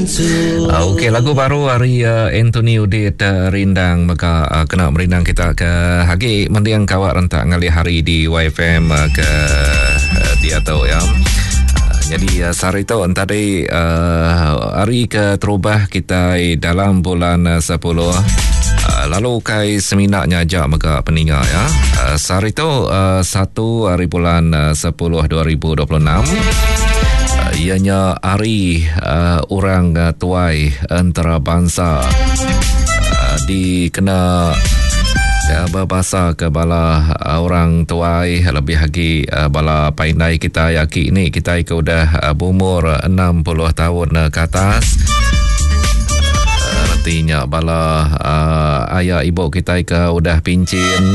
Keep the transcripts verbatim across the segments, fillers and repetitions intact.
Uh, Okey, lagu baru hari uh, Anthony Udit uh, Rindang maka uh, kena merindang kita ke hagi mendiang kawak rentak ngali hari di Y F M uh, ke uh, dia tahu ya. Uh, jadi uh, sehari itu tadi uh, hari ke terubah kita dalam bulan uh, sepuluh uh, lalu kai seminaknya aja maka peninggal ya. Uh, sehari itu uh, satu hari bulan uh, sepuluh dua ribu dua puluh enam. Ianya hari uh, orang uh, tuai antarabangsa uh, dikena uh, berbahasa ke bala uh, orang tuai lebih lagi uh, bala painai kita yaki ini kita ke udah uh, berumur enam puluh tahun uh, ke atas. Uh, artinya bala uh, ayah ibu kita ke udah pincin.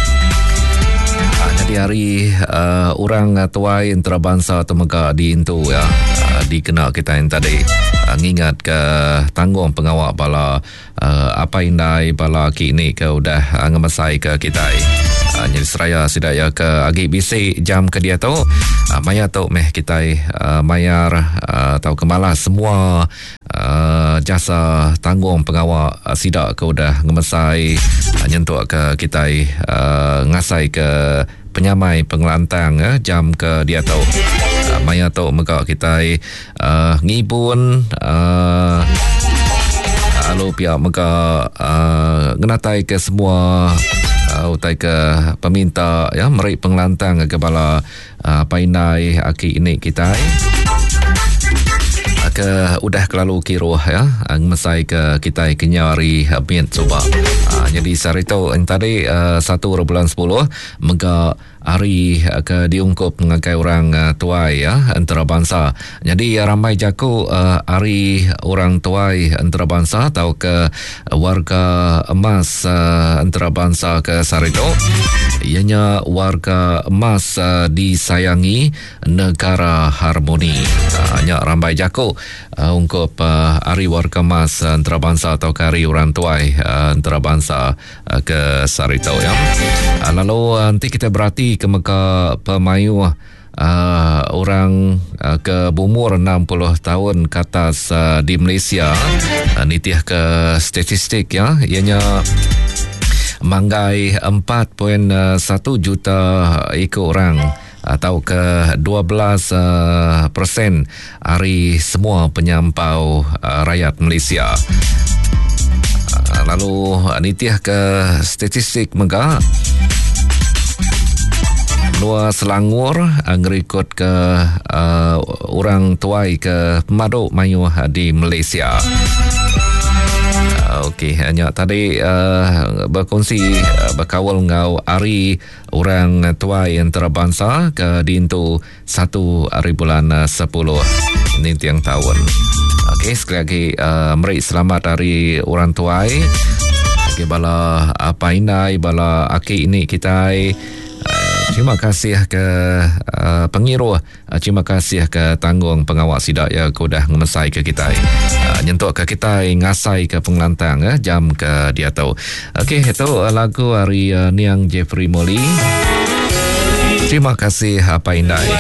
Di hari uh, orang uh, tuai antarabangsa temega di Intu ya uh, dikena kita yang tadi uh, ngingat ke tanggung pengawal bala uh, apa indai bala kini ke udah uh, ngemasai ke kita uh, jadi seraya sidaya ke agi bisi jam ke dia tu uh, maya tu meh kita uh, mayar uh, atau kemalas semua uh, jasa tanggung pengawal uh, sidak ke udah ngemasai uh, nyentuk ke kita uh, ngasai ke penyamai pengelantang eh, jam ke dia tahu uh, maya tahu maka kita uh, ngibun uh, lalu pihak maka uh, ngenatai ke semua uh, utai ke peminta ya meri pengelantang ke bala uh, painai aki ini kita ke udah kelalu kiruh ya mesai ke kita kenyari bin coba uh, jadi sehari itu yang tadi uh, satu bulan sepuluh mega hari uh, ke diungkup mengakai orang uh, tuai ya antarabangsa jadi uh, ramai jaku uh, hari orang tuai antarabangsa atau ke warga emas uh, antarabangsa ke sehari itu ianya warga emas uh, disayangi negara harmoni uh, hanya ramai jaku uh, ungkup uh, hari warga emas uh, antarabangsa atau ke hari orang tuai uh, antarabangsa uh, ke Sarito ya. Uh, lalu uh, nanti kita berarti ke meka pemayu uh, orang uh, ke berumur enam puluh tahun ke atas uh, di Malaysia uh, nitiah ke statistik ya ianya manggai empat perpuluhan satu juta ekor orang atau ke dua belas persen hari semua penyampau uh, rakyat Malaysia. Uh, lalu nitiah ke statistik mega Luar Selangor ngerikut ke uh, orang tuai ke pemaduk mayu di Malaysia. Okey, hanya tadi uh, berkongsi uh, berkawal ngau hari orang tuai antarabangsa ke dintu satu hari bulan uh, sepuluh ini tiang tahun. Okey, sekali lagi uh, meri selamat hari orang tuai. Okey, bala apa inai bala aki ini kita terima kasih ke uh, pengiru, uh, terima kasih ke tanggung pengawal sidak ya kudah ngemesai ke kita. Uh, nyentuk ke kita ngasai ke pengelantang uh, jam ke dia tahu. Okey, itu uh, lagu hari uh, Niang Jeffrey Molly. Terima kasih apa indai.